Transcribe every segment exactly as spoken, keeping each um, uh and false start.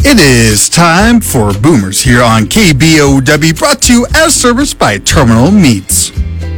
It is time for Boomers here on K B O W, brought to you as serviced by Terminal Meats.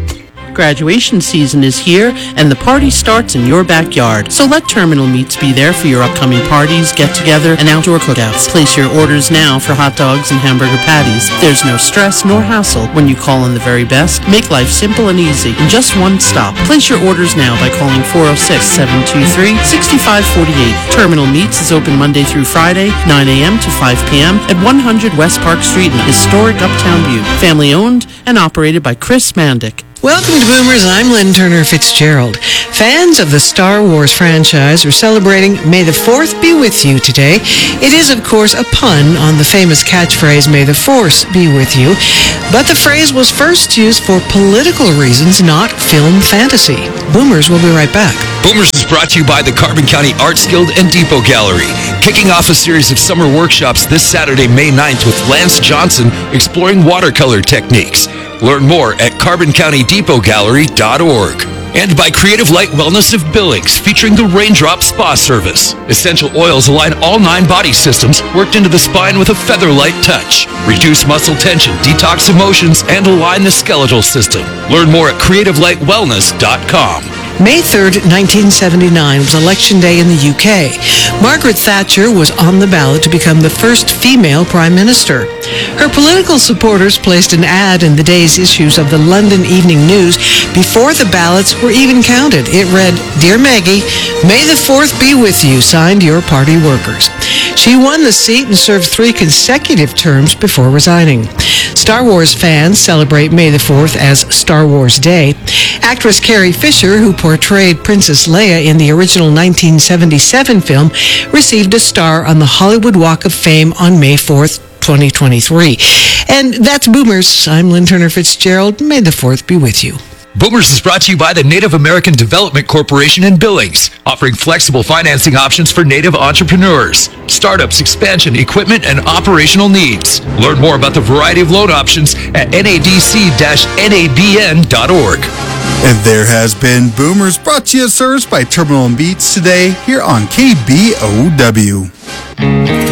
Graduation season is here, and the party starts in your backyard. So let Terminal Meats be there for your upcoming parties, get-together, and outdoor cookouts. Place your orders now for hot dogs and hamburger patties. There's no stress nor hassle when you call on the very best. Make life simple and easy in just one stop. Place your orders now by calling four oh six, seven two three, six five four eight. Terminal Meats is open Monday through Friday, nine a.m. to five p.m. at one hundred West Park Street in historic Uptown Butte. Family owned and operated by Chris Mandick. Welcome to Boomers. I'm Lynn Turner Fitzgerald. Fans of the Star Wars franchise are celebrating May the fourth be with you today. It is, of course, a pun on the famous catchphrase, May the Force be with you. But the phrase was first used for political reasons, not film fantasy. Boomers will be right back. Boomers is brought to you by the Carbon County Arts Guild and Depot Gallery, kicking off a series of summer workshops this Saturday, May ninth, with Lance Johnson exploring watercolor techniques. Learn more at carbon county depot gallery dot org. And by Creative Light Wellness of Billings, featuring the Raindrop Spa Service. Essential oils align all nine body systems, worked into the spine with a feather-light touch. Reduce muscle tension, detox emotions, and align the skeletal system. Learn more at creative light wellness dot com. May third, nineteen seventy-nine was Election Day in the U K. Margaret Thatcher was on the ballot to become the first female Prime Minister. Her political supporters placed an ad in the day's issues of the London Evening News before the ballots were even counted. It read, "Dear Maggie, May the fourth be with you, signed your party workers." She won the seat and served three consecutive terms before resigning. Star Wars fans celebrate May the fourth as Star Wars Day. Actress Carrie Fisher, who portrayed Princess Leia in the original nineteen seventy-seven film, received a star on the Hollywood Walk of Fame on May fourth, twenty twenty-three. And that's Boomers. I'm Lynn Turner Fitzgerald. May the fourth be with you. Boomers is brought to you by the Native American Development Corporation in Billings, offering flexible financing options for Native entrepreneurs, startups, expansion, equipment, and operational needs. Learn more about the variety of loan options at N A D C dash N A B N dot org. And there has been Boomers, brought to you as service by Terminal Meats today here on K B O W.